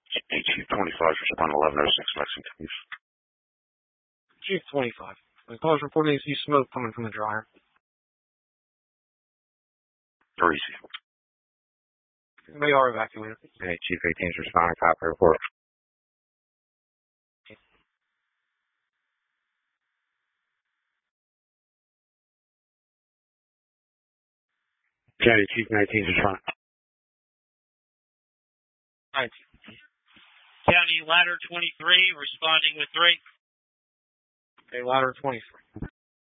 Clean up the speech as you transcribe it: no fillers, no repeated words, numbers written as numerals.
Chief 25, respond 1106 Lexington, please. Chief 25. The caller's reporting they see smoke coming from the dryer. Very easy. They are evacuated. Hey, Chief 18's responding, copy report. County Chief 19's responding. Alright. County Ladder 23, responding with 3. Okay, ladder 23.